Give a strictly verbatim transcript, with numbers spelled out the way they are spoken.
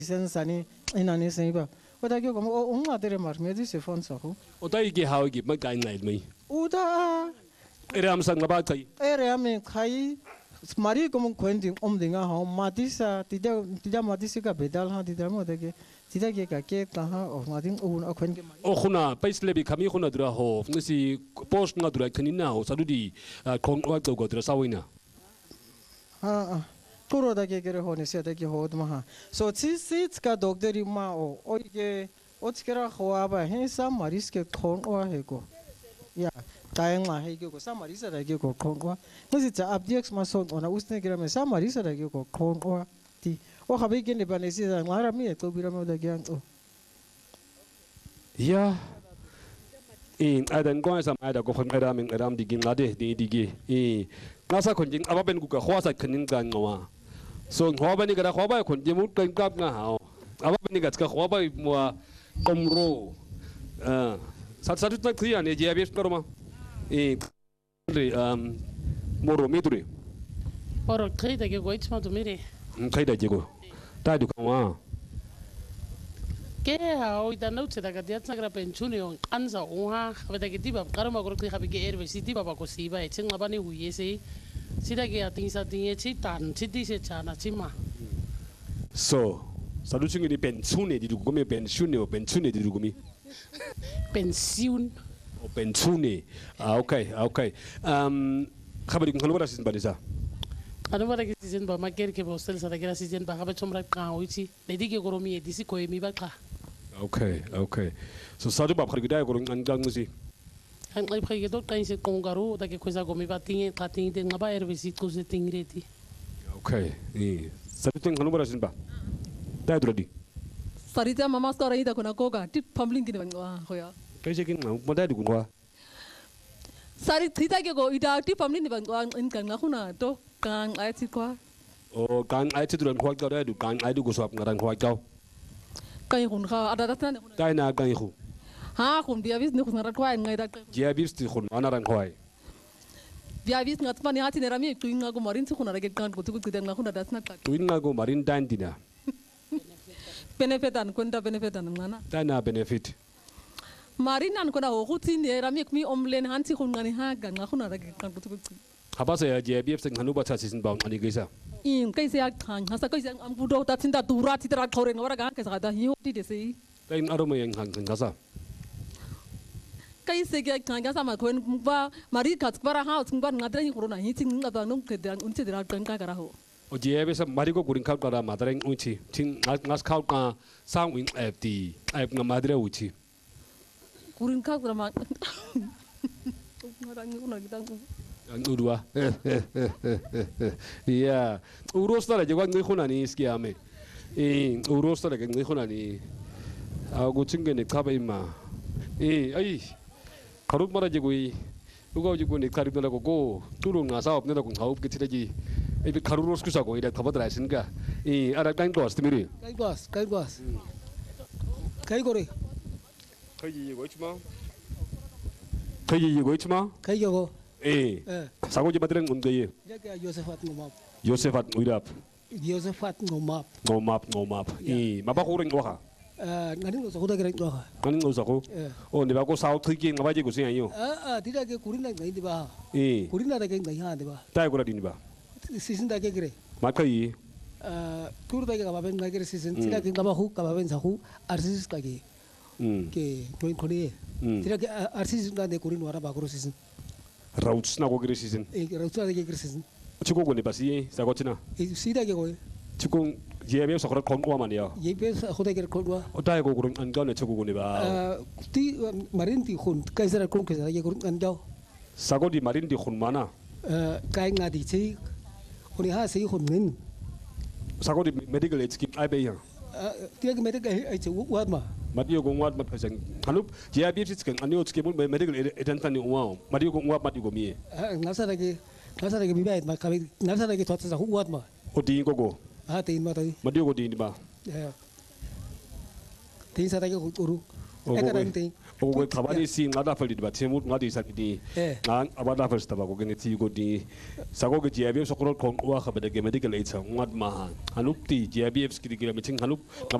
Sani in an Isaba. What I go on other mark, maybe se fonso. What I get how you give my kind like me. Uda Eram sang about I. Eream Kai Marie come quenting omdinga home, Matisa, Tida Matisica Bedal, Tidamo, Tidaki Kaka, or Martin own a quentin. Oh, Huna, Paisley, Kamihuna Draho, Missy, Post not like now, Sadudi, Conquato go to the Sawina. Ah. Puro da ke kere hone se da ke hod maha so chi sits ka doctor ma o o ke otskera khwa ba he sa maris ke khon wa he ko ya taeng ma he ke ko sa maris da ke ko khon wa musi cha abdx ma so ona usne kera me sa maris da ke ko khon wa ti o khabe ke ne bane si da ngara mi to bira ma da ke an to ya in adan ko sa ma da ko khon era min eram digin ngade di digi e ngasa khonjing ababen ku ka khwa sa khanin kan ngawa so khwabani kada khwaba khon jemu kan kap nga ha aba bani gat ka khwaba mo komro ah sat sat tak thia ne je abes karma e um moro midri Oro kaida ke goits ma tumire kaida jego ta du kanwa ke ha o ida no tseda ga dia tsagra penchuni on kanza oha veda ke tiba karma gro ke habi ke erve siti baba ko siba e tsinga bani huye se sida ke ating sa tinge chi tan chi di se chana chi ma so sadu chingi ni pensione di dugumi pensione o pensione di dugumi pensiun o pensione ah okay okay um khabari kun halwara sin badisa anu bara ke season ba maker ke bostel sa ke season ba khabe chomra ka hoichi le di ke goromi e disi ko mi ba ka okay okay so sadu ba khari gidai gorong an gang musi an ai phai ke dot kain se kongaru da ke khoza gomi ba tinge ka tinge de ngaba er visit ko se tingreti okay e sadu ting halwara sin ba dai duradi Sarita mama store ida kuna koga tip pumbling kini bangwa hoya kaise kin mo dai du kunwa Sari thita ke go ida tip pumbling ni bangwa in kan ngakuna to kan ai ti kwa o kan ai ti duran kwa ga dai du kan ai du go swap ngaran kwa ga kai hun kha ada datna dai na kan khu ha kun dia bis ni kun ra kwa ngai da je bis ti khun anaran khwai dia bis ngat pa ni hati ne rami tu inga go marin su kun ra ke kan ko tu ku den ngakuna datna ka tu inga go marin dan dina benefit an kun da benefit an ngana dai na benefit marin an kuna ho kuti ne rami mi omlen hanti kun ngani ha ga ngakuna ra ke kan ko tu ku habasa ya je bi sing hanu ba cha sisin ba ani geisa in kai se ak thang hasa kai se am budo ta tinda dura ti tra khore ngora ga ka sa da hi ti de se dai aroma yang hang hang gasa kai se ga kan ga sama koen ba mari kat para ha tung ba ngadra hi corona hi ting ngaba nung ke dan unche dra kan ka kara ho o je bi sa mari ko gurin khau kara madareng uchi ting ngas khau ka sang wing ft ai nga madre uchi kurin ka kara ma ngara ngi una gitan udua ya urosta la jwa ngi khuna ni ski ame e urosta la ngi khuna ni a go chinge ne khabai ma e ai kharuk mara je goi ugo je ni kharib na ko go turu nga sa op ne ko ngau ke tiraji e bi kharuros ku sa go ida khabadra sin ga e ara kan ko astmiri Kai gwas, kai gwas. Kai gore. kai ji go chma kai ji go chma Kai go. e sago je madreng un ge Jaga Yosefat ngomap. Josephat uirap Yosefat ngomap. no map no map e maba ko reng wa Eh ngani so hoda gerek doha. kan ngo sa ko o ne ba ko sao thi ki ngaba je ko sin ayo Ah ah tidak ke kurina ngai di ba. e Kurina da ke ngai ha di ba. tai ko din ba Season da ke gere. ma kai Eh kur da ke ka baben ngai gere season tidak ke ngaba hu ka baben sa hu arsis ka ke mm ke join khone. Tidak ke arsis da de kurin wara ba ko season. rauts na ko gre season Eh rauta da ke gere season. chiko ko ne basi sa ko tina Eh sida ke ko. chiko je be so ko kon ko man ya Ye pe hoda gere ko wa. o tai ko kurun an ga ne chiko ko ne ba Eh ti marin ti khun kai sara kon ke sa ke kurun an daw. sa ko di marin di khun mana Eh kai ngadi chi. Oni ha sei khun min. sa ko di medical aid scheme ai be ya Tidak ke mereka ai chu wat ma. mati yo ko wat mat phasang hanup je be ti skan anio scheme medical aid tan tan ni wa mati yo ko wat mati ko mi Ngasa lagi ngasa lagi mi bait ma kami ngasa lagi tot sa wat ma. o di ko ko Ha tin ma tadi. mati yo ko di ni ba Ya. Tin sa lagi uru. Ekaranti. Ogo tabani si ngada fali di batemu ngadi sakidi. Eh. Ngan abada first tabago geneti go di sago ge G B F sokoro kon wa khabada ge medical aid sa ngad ma hanupti G B F skidi ge meeting hanup